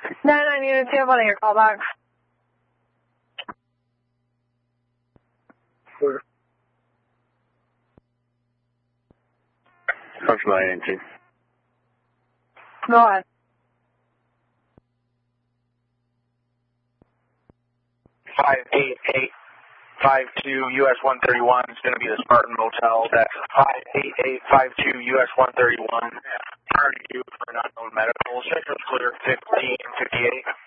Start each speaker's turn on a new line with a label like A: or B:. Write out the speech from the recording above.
A: 9 units, you have one of your callbacks.
B: Function 918.
A: Go ahead.
C: 58852 US 131 is going to be the Spartan Motel. That's 58852 US 131. Target you for an unknown medical. Central clear 1558.